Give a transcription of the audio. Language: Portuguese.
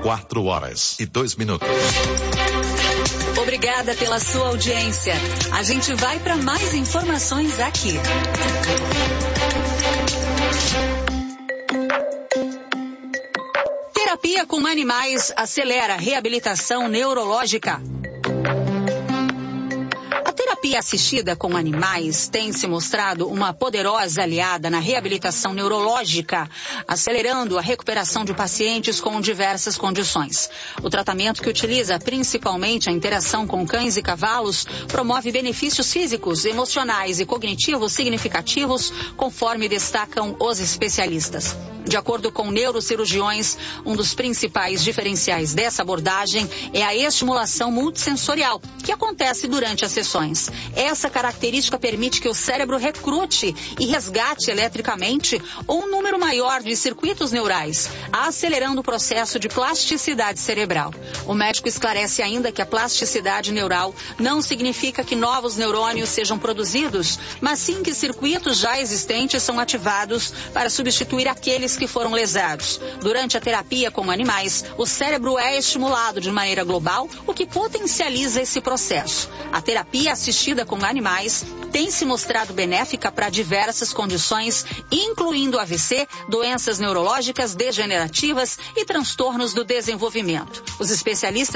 4h02. Obrigada pela sua audiência. A gente vai para mais informações aqui. Terapia com animais acelera a reabilitação neurológica. A terapia assistida com animais tem se mostrado uma poderosa aliada na reabilitação neurológica, acelerando a recuperação de pacientes com diversas condições. O tratamento, que utiliza principalmente a interação com cães e cavalos, promove benefícios físicos, emocionais e cognitivos significativos, conforme destacam os especialistas. De acordo com neurocirurgiões, um dos principais diferenciais dessa abordagem é a estimulação multissensorial, que acontece durante as sessões. Essa característica permite que o cérebro recrute e resgate eletricamente um número maior de circuitos neurais, acelerando o processo de plasticidade cerebral. O médico esclarece ainda que a plasticidade neural não significa que novos neurônios sejam produzidos, mas sim que circuitos já existentes são ativados para substituir aqueles que foram lesados. Durante a terapia com animais, o cérebro é estimulado de maneira global, o que potencializa esse processo. A terapia assistida com animais tem se mostrado benéfica para diversas condições, incluindo AVC, doenças neurológicas degenerativas e transtornos do desenvolvimento. Os especialistas